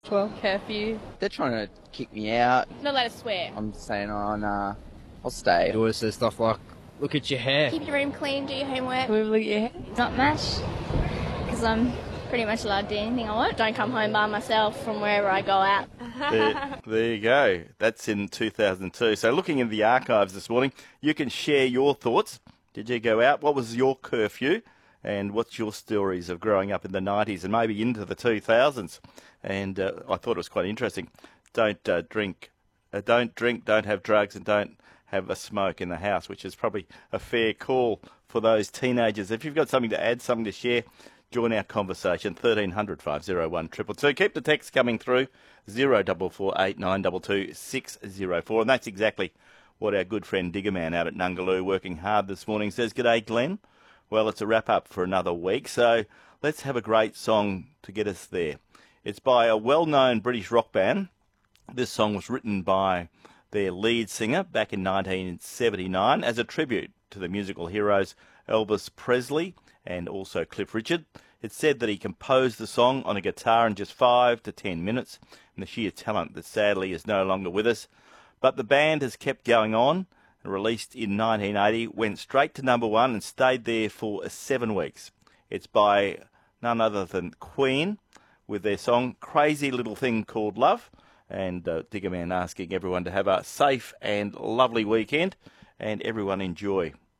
12 curfew. They're trying to kick me out. Not allowed to swear. I'm saying, I'll stay. It always says stuff like, look at your hair. Keep your room clean, do your homework. Can we look at your hair? Not much, because I'm pretty much allowed to do anything I want. Don't come home by myself from wherever I go out. There you go. That's in 2002. So looking in the archives this morning, you can share your thoughts. Did you go out? What was your curfew? And what's your stories of growing up in the 90s and maybe into the 2000s? And I thought it was quite interesting. Don't drink, don't have drugs, and don't have a smoke in the house, which is probably a fair call for those teenagers. If you've got something to add, something to share, join our conversation, 1300 501 222. Keep the text coming through, 0448 922 604. And that's exactly what our good friend Diggerman out at Nungaloo, working hard this morning, says. G'day, Glenn. Well, it's a wrap-up for another week, so let's have a great song to get us there. It's by a well-known British rock band. This song was written by their lead singer back in 1979 as a tribute to the musical heroes Elvis Presley and also Cliff Richard. It's said that he composed the song on a guitar in just 5 to 10 minutes, and the sheer talent that sadly is no longer with us. But the band has kept going on, and released in 1980, went straight to number one and stayed there for 7 weeks. It's by none other than Queen with their song Crazy Little Thing Called Love. And Diggerman asking everyone to have a safe and lovely weekend, and everyone enjoy.